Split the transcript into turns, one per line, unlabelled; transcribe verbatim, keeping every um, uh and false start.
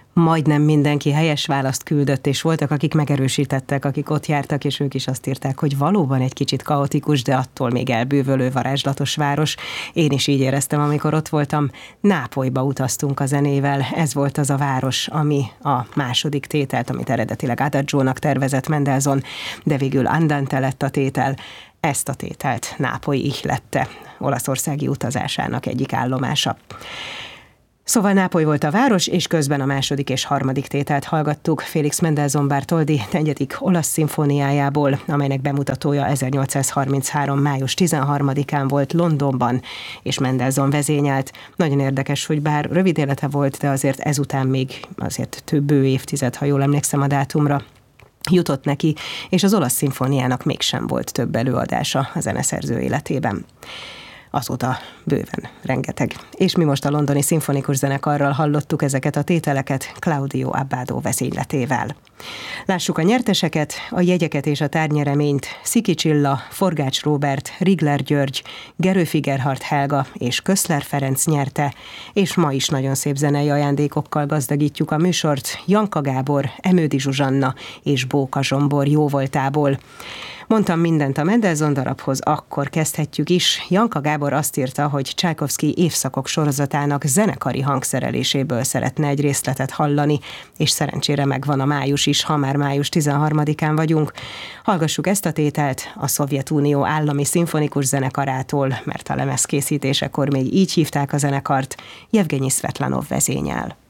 Majdnem mindenki helyes választ küldött, és voltak, akik megerősítettek, akik ott jártak, és ők is azt írták, hogy valóban egy kicsit kaotikus, de attól még elbűvölő, varázslatos város. Én is így éreztem, amikor ott voltam. Nápolyba utaztunk a zenével. Ez volt az a város, ami a második tételt, amit eredetileg Adagio-nak tervezett Mendelssohn, de végül Andante lett a tétel. Ezt a tételt Nápoly ihlette, olaszországi utazásának egyik állomása. Szóval Nápoly volt a város, és közben a második és harmadik tételt hallgattuk Félix Mendelssohn Bartholdy negyedik olasz szimfóniájából, amelynek bemutatója ezernyolcszázharminchárom. május tizenharmadikán volt Londonban, és Mendelssohn vezényelt. Nagyon érdekes, hogy bár rövid élete volt, de azért ezután még azért több bő évtized, ha jól emlékszem a dátumra, jutott neki, és az olasz szimfóniának mégsem volt több előadása a zeneszerző életében. Azóta bőven rengeteg. És mi most a Londoni Szimfonikus Zenekarral hallottuk ezeket a tételeket Claudio Abbado vezényletével. Lássuk a nyerteseket, a jegyeket és a tárnyereményt Sziki Csilla, Forgács Róbert, Rigler György, Gerőfi Gerhard Helga és Köszler Ferenc nyerte, és ma is nagyon szép zenei ajándékokkal gazdagítjuk a műsort Janka Gábor, Emődi Zsuzsanna és Bóka Zsombor jóvoltából. Mondtam mindent a Mendelssohn darabhoz, akkor kezdhetjük is. Janka Gábor azt írta, hogy Csajkovszky évszakok sorozatának zenekari hangszereléséből szeretne egy részletet hallani, és szerencsére megvan a május is, ha már május tizenharmadikán vagyunk. Hallgassuk ezt a tételt a Szovjetunió állami szimfonikus zenekarától, mert a lemez készítésekor még így hívták a zenekart, Jevgenyi Szvetlanov vezényel.